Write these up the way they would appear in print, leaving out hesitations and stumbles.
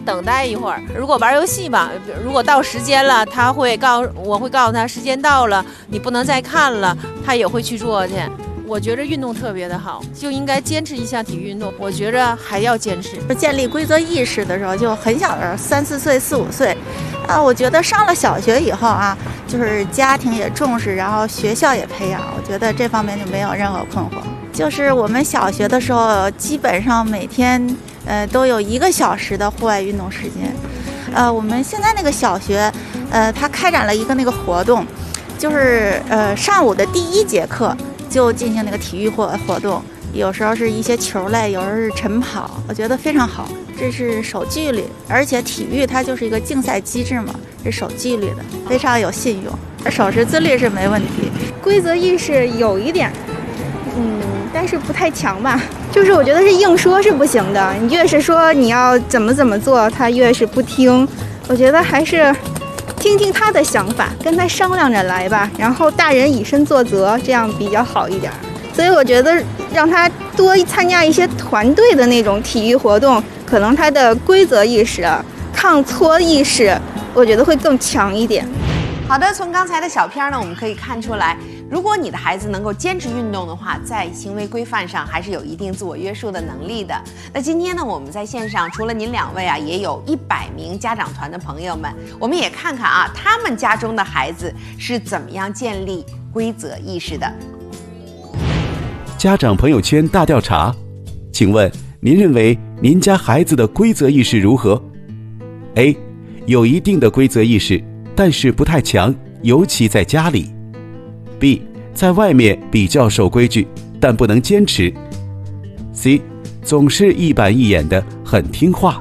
等待一会儿。如果玩游戏吧，如果到时间了，我会告诉他时间到了，你不能再看了，他也会去做去。我觉得运动特别的好，就应该坚持一项体育运动。我觉着还要坚持。 建立规则意识的时候，就很小的时候，3、4岁、4、5岁，我觉得上了小学以后啊，就是家庭也重视，然后学校也培养，我觉得这方面就没有任何困惑。就是我们小学的时候，基本上每天都有1个小时的户外运动时间。我们现在那个小学，它开展了一个那个活动，就是上午的第1节课。就进行那个体育活动，有时候是一些球类，有时候是晨跑，我觉得非常好。这是守纪律，而且体育它就是一个竞赛机制嘛，是守纪律的，非常有信用。守时自律是没问题。 规则意识有一点，但是不太强吧。就是我觉得是硬说是不行的，你越是说你要怎么做，他越是不听。我觉得还是听听他的想法，跟他商量着来吧，然后大人以身作则，这样比较好一点。所以我觉得让他多参加一些团队的那种体育活动，可能他的规则意识、抗挫意识，我觉得会更强一点。 好的，从刚才的小片呢，我们可以看出来，如果你的孩子能够坚持运动的话，在行为规范上还是有一定自我约束的能力的。那今天呢，我们在线上除了您2位啊，也有100名家长团的朋友们，我们也看看啊，他们家中的孩子是怎么样建立规则意识的。 家长朋友圈大调查，请问您认为您家孩子的规则意识如何？ A. 有一定的规则意识，但是不太强，尤其在家里。 B. 在外面比较守规矩，但不能坚持。 C. 总是一板一眼的，很听话。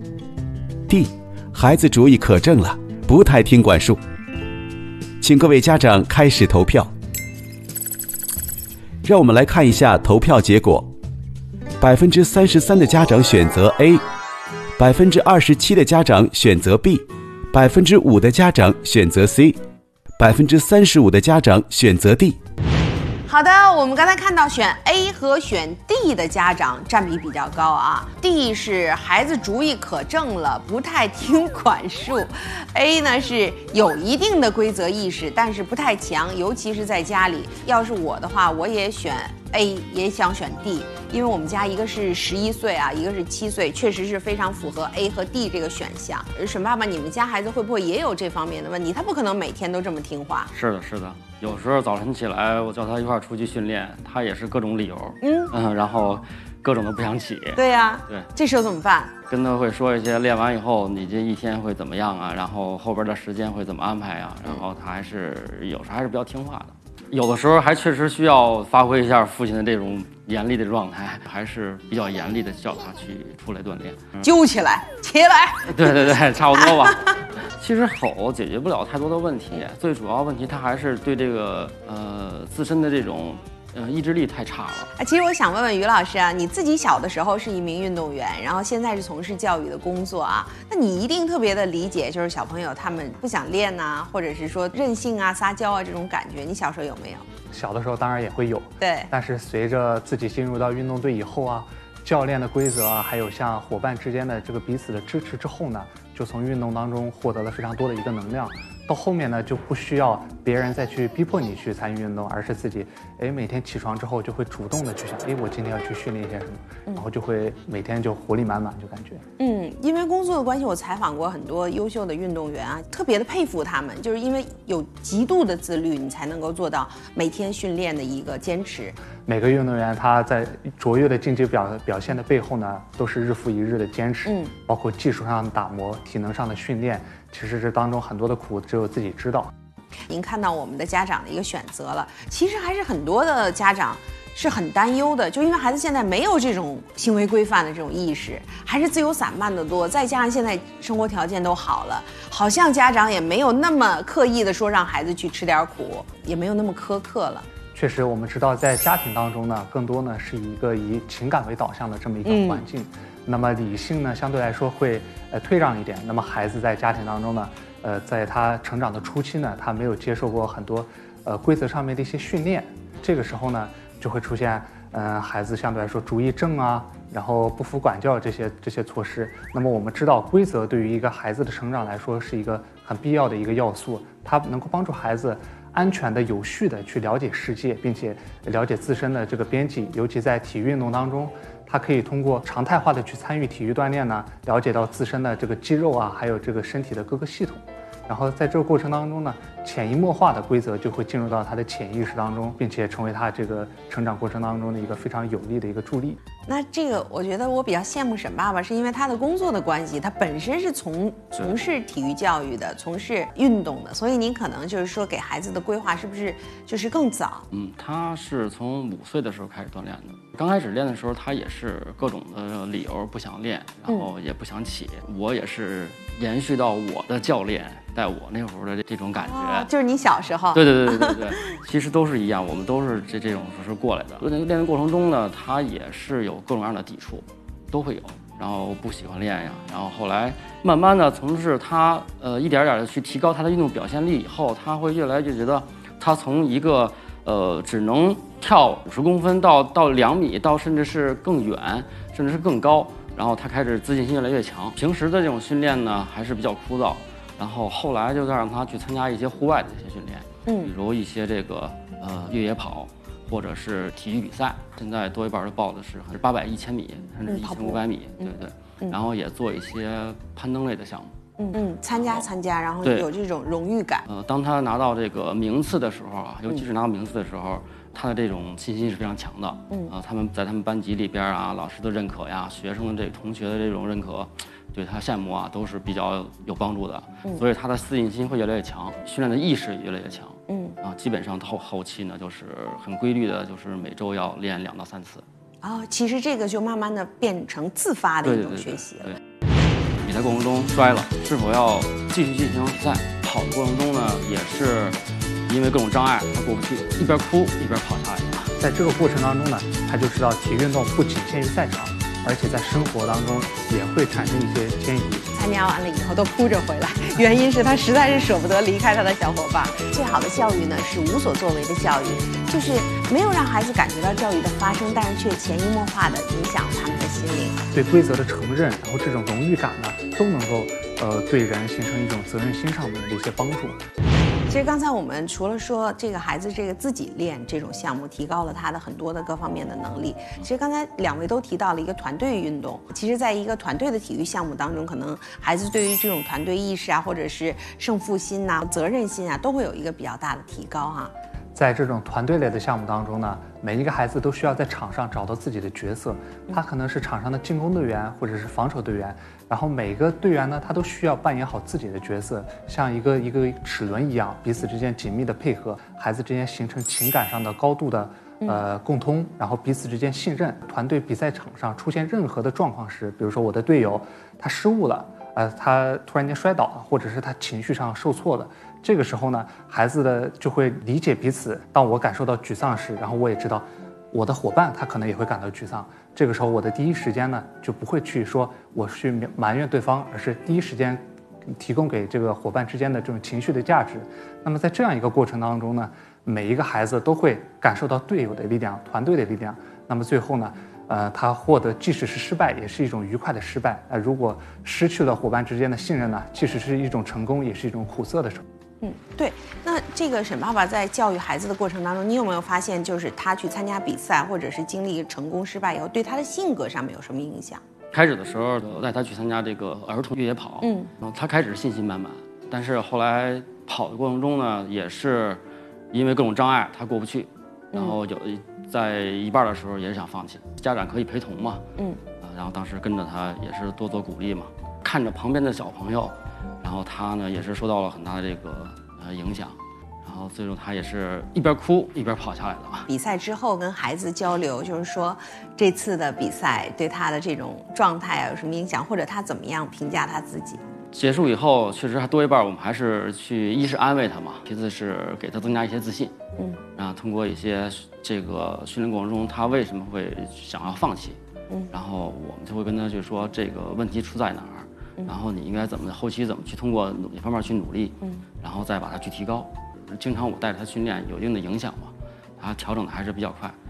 D. 孩子主意可正了，不太听管束。请各位家长开始投票。让我们来看一下投票结果。33%的家长选择 A，27% 的家长选择 B，5% 的家长选择 C，35% 的家长选择 D。 好的，我们刚才看到选 A 和选 D 的家长占比比较高啊。D 是孩子主意可正了，不太听管束。A 呢是有一定的规则意识，但是不太强，尤其是在家里。要是我的话，我也选 A， 也想选 D， 因为我们家一个是11岁啊，一个是7岁，确实是非常符合 A 和 D 这个选项。沈爸爸，你们家孩子会不会也有这方面的问题？他不可能每天都这么听话。 是的，是的。有时候早晨起来，我叫他一块儿出去训练，他也是各种理由，然后各种都不想起。 对呀， 对， 这时候怎么办？ 跟他会说一些练完以后你这一天会怎么样啊，然后后边的时间会怎么安排啊，然后他还是有时候还是比较听话的。有的时候还确实需要发挥一下父亲的这种严厉的状态，还是比较严厉的叫他去出来锻炼， 揪起来，起来。 对对对，差不多吧。其实吼解决不了太多的问题，最主要问题他还是对这个自身的这种意志力太差了。 其实我想问问于老师啊，你自己小的时候是一名运动员，然后现在是从事教育的工作啊，那你一定特别的理解，就是小朋友他们不想练啊，或者是说任性啊、撒娇啊这种感觉，你小时候有没有？ 小的时候当然也会有， 对。 但是随着自己进入到运动队以后啊，教练的规则啊，还有像伙伴之间的这个彼此的支持之后呢，就从运动当中获得了非常多的一个能量。到后面呢，就不需要别人再去逼迫你去参与运动，而是自己，每天起床之后就会主动的去想，我今天要去训练一些什么，然后就会每天就活力满满，就感觉。 因为工作的关系，我采访过很多优秀的运动员啊，特别的佩服他们，就是因为有极度的自律，你才能够做到每天训练的一个坚持。 每个运动员他在卓越的竞技表现的背后呢，都是日复一日的坚持，包括技术上的打磨、体能上的训练，其实这当中很多的苦只有自己知道。 您看到我们的家长的一个选择了，其实还是很多的家长是很担忧的，就因为孩子现在没有这种行为规范的这种意识，还是自由散漫的多，再加上现在生活条件都好了，好像家长也没有那么刻意的说让孩子去吃点苦，也没有那么苛刻了。 确实，我们知道在家庭当中呢，更多呢是一个以情感为导向的这么一个环境，那么理性呢相对来说会退让一点。那么孩子在家庭当中呢，在他成长的初期呢，他没有接受过很多规则上面的一些训练，这个时候呢就会出现孩子相对来说主意正啊， 然后不服管教这些措施。那么我们知道，规则对于一个孩子的成长来说是一个很必要的一个要素，它能够帮助孩子安全的、有序的去了解世界，并且了解自身的这个边际。尤其在体育运动当中，他可以通过常态化的去参与体育锻炼呢，了解到自身的这个肌肉啊，还有这个身体的各个系统。然后在这个过程当中呢，潜移默化的规则就会进入到他的潜意识当中，并且成为他这个成长过程当中的一个非常有力的一个助力。 那这个我觉得我比较羡慕沈爸爸，是因为他的工作的关系，他本身是从事体育教育的，从事运动的，所以您可能就是说给孩子的规划是不是就是更早？ 他是从5岁的时候开始锻炼的。刚开始练的时候，他也是各种的理由不想练，然后也不想起。我也是延续到我的教练带我那会儿的这种感觉， 就是你小时候。 对，其实都是一样，我们都是这种是过来的。练的过程中呢，他也是有各种各样的抵触，都会有。然后不喜欢练呀，然后后来慢慢的从事他一点点的去提高他的运动表现力以后，他会越来越觉得他从一个只能跳50公分到2米，到甚至是更远，甚至是更高，然后他开始自信心越来越强。平时的这种训练呢还是比较枯燥，然后后来就让他去参加一些户外的一些训练，比如一些这个越野跑，或者是体育比赛。现在多一半都报的是800、1000米，甚至1500米，对，然后也做一些攀登类的项目。 参加，然后有这种荣誉感。 当他拿到这个名次的时候啊，尤其是拿到名次的时候，他的这种信心是非常强的。他们在他们班级里边啊，老师的认可呀，学生的同学的这种认可，对他羡慕啊，都是比较有帮助的。所以他的自信心会越来越强，训练的意识也越来越强。基本上后期呢，就是很规律的，就是每周要练2到3次。 其实这个就慢慢的变成自发的一种学习了。 对，比赛过程中摔了，是否要继续进行比赛？跑的过程中呢，也是因为各种障碍，他过不去，一边哭一边跑下来的。 在这个过程当中呢，他就知道体育运动不仅限于赛场，而且在生活当中也会产生一些迁移。 参加完了以后都哭着回来，原因是他实在是舍不得离开他的小伙伴。最好的教育呢是无所作为的教育，就是没有让孩子感觉到教育的发生，但是却潜移默化的影响他们的心灵。 对规则的承认，然后这种荣誉感呢，都能够对人形成一种责任心上面的一些帮助。 其实刚才我们除了说这个孩子这个自己练这种项目提高了他的很多的各方面的能力，其实刚才2位都提到了一个团队运动。其实在一个团队的体育项目当中，可能孩子对于这种团队意识啊，或者是胜负心呐、责任心啊，都会有一个比较大的提高哈。 在这种团队类的项目当中呢，每一个孩子都需要在场上找到自己的角色，他可能是场上的进攻队员或者是防守队员，然后每个队员呢，他都需要扮演好自己的角色，像一个齿轮一样，彼此之间紧密的配合，孩子之间形成情感上的高度的共通，然后彼此之间信任。团队比赛场上出现任何的状况时，比如说我的队友他失误了，他突然间摔倒了，或者是他情绪上受挫了，这个时候呢，孩子就会理解彼此。当我感受到沮丧时，然后我也知道我的伙伴他可能也会感到沮丧，这个时候我的第一时间呢，就不会去说我去埋怨对方，而是第一时间提供给这个伙伴之间的这种情绪的价值。那么在这样一个过程当中呢，每一个孩子都会感受到队友的力量、团队的力量。那么最后呢，他获得即使是失败，也是一种愉快的失败。如果失去了伙伴之间的信任呢，即使是一种成功，也是一种苦涩的成功。 对。那这个沈爸爸在教育孩子的过程当中，你有没有发现，就是他去参加比赛，或者是经历成功失败以后，对他的性格上面有什么影响？ 开始的时候，我带他去参加这个儿童越野跑，然后他开始信心满满，但是后来跑的过程中呢，也是因为各种障碍他过不去，然后在一半的时候也是想放弃，家长可以陪同嘛，然后当时跟着他也是多做鼓励嘛，看着旁边的小朋友，然后他呢也是受到了很大的这个影响，然后最终他也是一边哭一边跑下来的。 比赛之后跟孩子交流，就是说这次的比赛对他的这种状态啊有什么影响，或者他怎么样评价他自己？ 结束以后，确实还多一半我们还是去，一是安慰他嘛，其次是给他增加一些自信，然后通过一些这个训练过程中他为什么会想要放弃，然后我们就会跟他去说这个问题出在哪儿，然后你应该后期怎么去通过哪方面去努力，然后再把它去提高。经常我带着他训练有一定的影响嘛，他调整的还是比较快。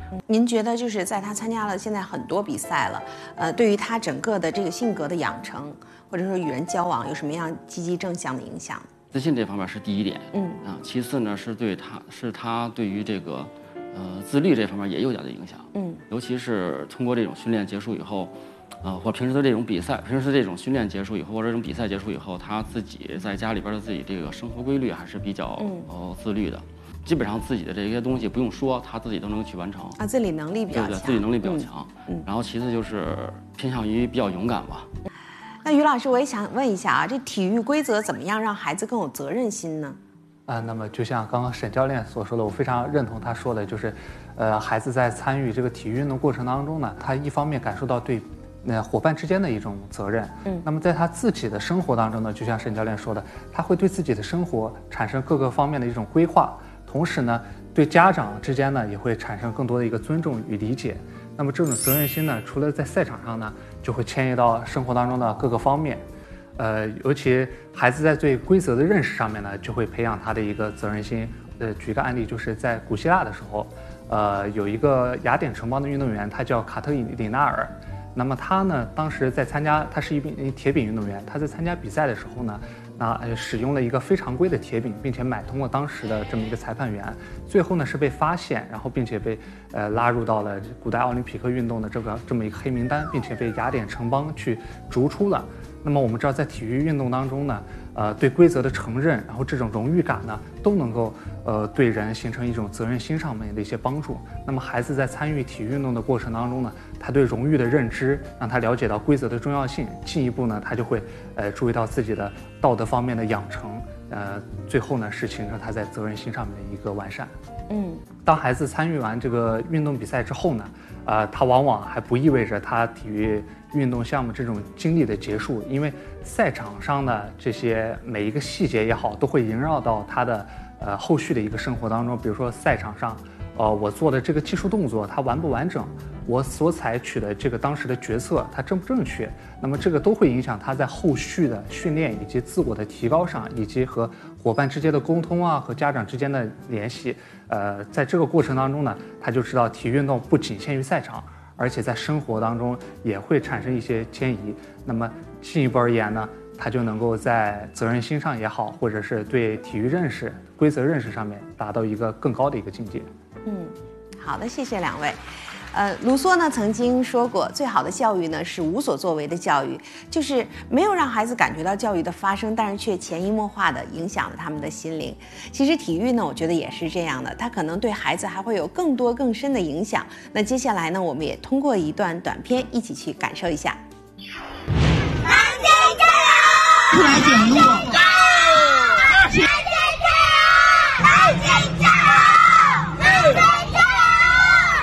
您觉得就是在他参加了现在很多比赛了，对于他整个的这个性格的养成，或者说与人交往，有什么样积极正向的影响？ 自信这方面是第一点，其次呢是他对于这个自律这方面也有点的影响，尤其是通过这种训练结束以后，或平时的这种比赛，平时这种训练结束以后，或者这种比赛结束以后，他自己在家里边的自己这个生活规律还是比较自律的，基本上自己的这些东西不用说，他自己都能去完成啊，自理能力比较强， 对，自理能力比较强。然后其次就是偏向于比较勇敢吧。 那于老师，我也想问一下啊，这体育规则怎么样让孩子更有责任心呢？ 那么就像刚刚沈教练所说的，我非常认同他说的，就是，孩子在参与这个体育运动过程当中呢，他一方面感受到对伙伴之间的一种责任，那么在他自己的生活当中呢，就像沈教练说的，他会对自己的生活产生各个方面的一种规划，同时呢，对家长之间呢也会产生更多的一个尊重与理解。那么这种责任心呢，除了在赛场上呢，就会迁移到生活当中的各个方面。尤其孩子在对规则的认识上面呢，就会培养他的一个责任心。举个案例，就是在古希腊的时候，有一个雅典城邦的运动员，他叫卡特里纳尔。那么他呢，当时在参加，他是一名铁饼运动员，他在参加比赛的时候呢，使用了一个非常规的铁饼，并且买通了当时的这么一个裁判员，最后呢是被发现，然后并且被拉入到了古代奥林匹克运动的这么一个黑名单，并且被雅典城邦去逐出了。那么我们知道，在体育运动当中呢，对规则的承认，然后这种荣誉感呢，都能够对人形成一种责任心上面的一些帮助。那么孩子在参与体育运动的过程当中呢，他对荣誉的认知，让他了解到规则的重要性，进一步呢，他就会注意到自己的道德方面的养成，最后呢是形成他在责任心上面的一个完善。当孩子参与完这个运动比赛之后呢，他往往还不意味着他体育运动项目这种经历的结束，因为赛场上的这些每一个细节也好，都会萦绕到他的后续的一个生活当中。比如说赛场上，我做的这个技术动作它完不完整，我所采取的这个当时的决策它正不正确，那么这个都会影响他在后续的训练以及自我的提高上，以及和伙伴之间的沟通啊，和家长之间的联系。在这个过程当中呢，他就知道体育运动不仅限于赛场，而且在生活当中也会产生一些迁移。那么进一步而言呢，他就能够在责任心上也好，或者是对体育认识、规则认识上面达到一个更高的一个境界。 好的，谢谢两位。卢梭呢曾经说过，最好的教育呢是无所作为的教育，就是没有让孩子感觉到教育的发生，但是却潜移默化的影响了他们的心灵。其实体育呢，我觉得也是这样的，它可能对孩子还会有更多更深的影响。那接下来呢，我们也通过一段短片一起去感受一下。 蓝天加油！出来点路。